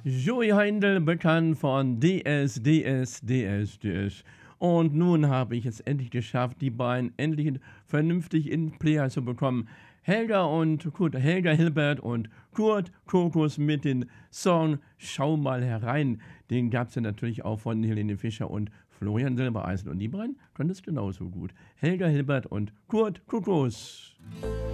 Joey Heindl, bekannt von DS. Und nun habe ich es endlich geschafft, die beiden endlich vernünftig in Player zu bekommen. Helga Hilbert und Kurt Kokos mit dem Song Schau mal herein. Den gab es ja natürlich auch von Helene Fischer und Florian Silbereisen. Und die beiden können es genauso gut. Helga Hilbert und Kurt Kokos.